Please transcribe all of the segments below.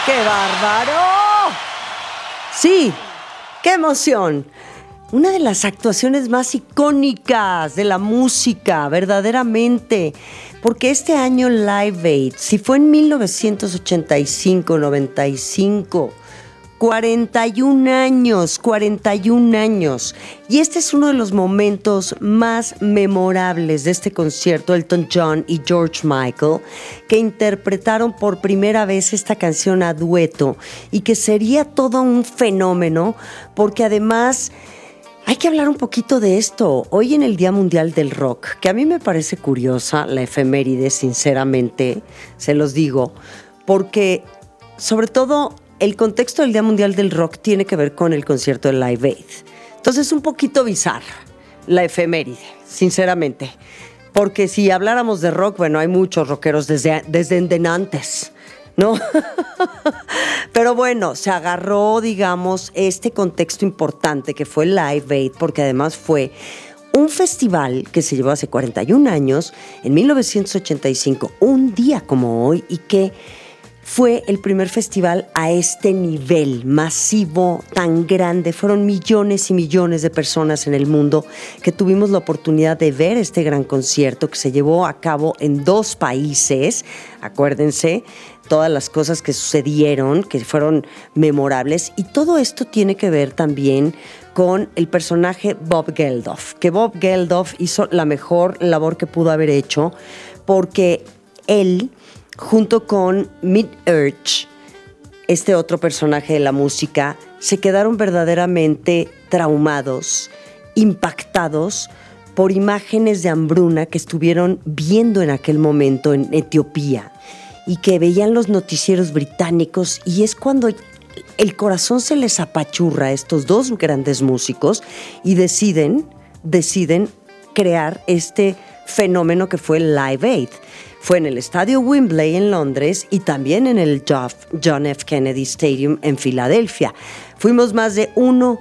¡Qué bárbaro! Sí, qué emoción. Una de las actuaciones más icónicas de la música, verdaderamente. Porque este año Live Aid, si fue en 1985-95, 41 años, 41 años. Y este es uno de los momentos más memorables de este concierto, Elton John y George Michael, que interpretaron por primera vez esta canción a dueto y que sería todo un fenómeno, porque además hay que hablar un poquito de esto. Hoy en el Día Mundial del Rock, que a mí me parece curiosa la efeméride, sinceramente, se los digo, porque sobre todo el contexto del Día Mundial del Rock tiene que ver con el concierto de Live Aid. Entonces es un poquito bizarra la efeméride, sinceramente. Porque si habláramos de rock, bueno, hay muchos rockeros desde antes, ¿no? Pero bueno, se agarró, digamos, este contexto importante que fue Live Aid, porque además fue un festival que se llevó hace 41 años, en 1985, un día como hoy, y que fue el primer festival a este nivel masivo, tan grande. Fueron millones y millones de personas en el mundo que tuvimos la oportunidad de ver este gran concierto que se llevó a cabo en 2 países. Acuérdense todas las cosas que sucedieron, que fueron memorables. Y todo esto tiene que ver también con el personaje Bob Geldof, que Bob Geldof hizo la mejor labor que pudo haber hecho, porque él, junto con Mid-Urge, este otro personaje de la música, se quedaron verdaderamente traumados, impactados por imágenes de hambruna que estuvieron viendo en aquel momento en Etiopía y que veían los noticieros británicos, y es cuando el corazón se les apachurra a estos 2 grandes músicos y deciden crear este fenómeno que fue Live Aid. Fue en el estadio Wembley en Londres y también en el John F. Kennedy Stadium en Filadelfia. Fuimos más de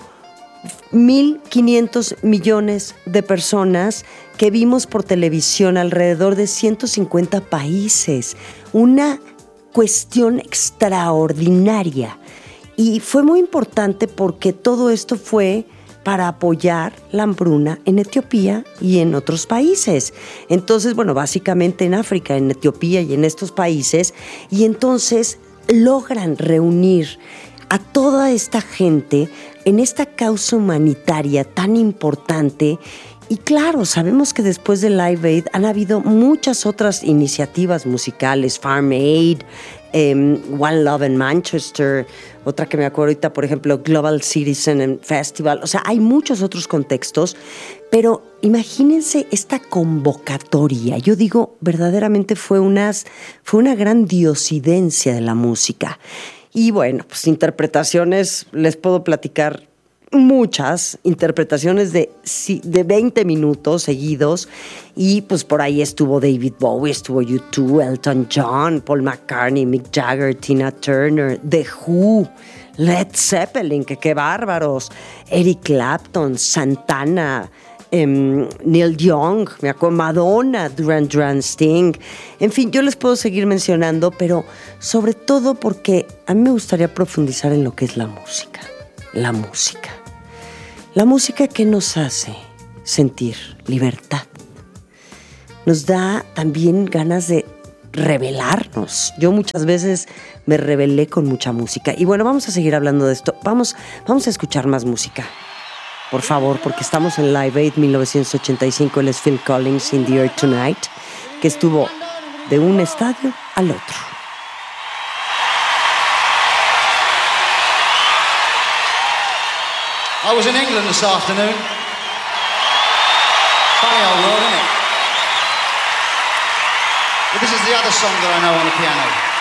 1.500 millones de personas que vimos por televisión alrededor de 150 países. Una cuestión extraordinaria. Y fue muy importante porque todo esto fue para apoyar la hambruna en Etiopía y en otros países. Entonces, bueno, básicamente en África, en Etiopía y en estos países, y entonces logran reunir a toda esta gente en esta causa humanitaria tan importante. Y claro, sabemos que después de Live Aid han habido muchas otras iniciativas musicales, Farm Aid, One Love en Manchester, otra que me acuerdo ahorita, por ejemplo, Global Citizen Festival. O sea, hay muchos otros contextos, pero imagínense esta convocatoria. Yo digo, verdaderamente fue una gran diosidencia de la música. Y bueno, pues interpretaciones, les puedo platicar muchas interpretaciones de 20 minutos seguidos, y pues por ahí estuvo David Bowie, estuvo U2, Elton John, Paul McCartney, Mick Jagger, Tina Turner, The Who, Led Zeppelin, que qué bárbaros, Eric Clapton, Santana, Neil Young, me acuerdo, Madonna, Duran Duran, Sting. En fin, yo les puedo seguir mencionando, pero sobre todo porque a mí me gustaría profundizar en lo que es la música. La música. La música que nos hace sentir libertad. Nos da también ganas de rebelarnos. Yo muchas veces me rebelé con mucha música. Y bueno, vamos a seguir hablando de esto. Vamos a escuchar más música, por favor, porque estamos en Live Aid 1985. Él es Phil Collins, In the Air Tonight, que estuvo de un estadio al otro. I was in England this afternoon. Funny old world, isn't it? But this is the other song that I know on the piano.